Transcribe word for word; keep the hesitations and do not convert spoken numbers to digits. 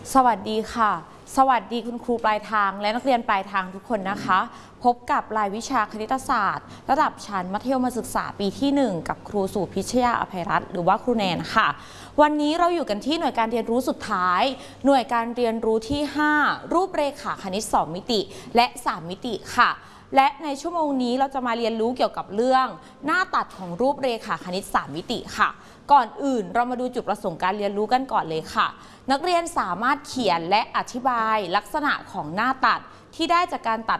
สวัสดีค่ะสวัสดีคุณครูปลายทางและนักเรียนปลายทางทุกคนนะคะพบกับรายวิชาคณิตศาสตร์ระดับชั้นมัธยมศึกษาปีที่หนึ่งกับครูสุพิชยาอภัยรัตน์หรือว่าครูแนนค่ะวันนี้เราอยู่กันที่หน่วยการเรียนรู้สุดท้ายหน่วยการเรียนรู้ที่ห้ารูปเรขาคณิตสองมิติและสามมิติค่ะและในชั่วโมงนี้เราจะมาเรียนรู้เกี่ยวกับเรื่องหน้าตัดของรูปเรขาคณิตสามมิติค่ะก่อนอื่นเรามาดูจุดประสงค์การเรียนรู้กันก่อนเลยค่ะนักเรียนสามารถเขียนและอธิบายลักษณะของหน้าตัดที่ได้จากการตัด